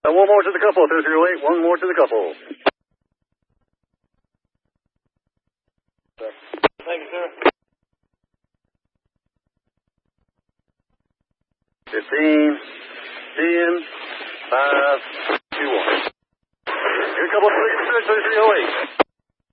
One more to the couple, 308. One more to the couple. Thank you, sir. 15, 10, 5, 2, 1. Here, couple, 308.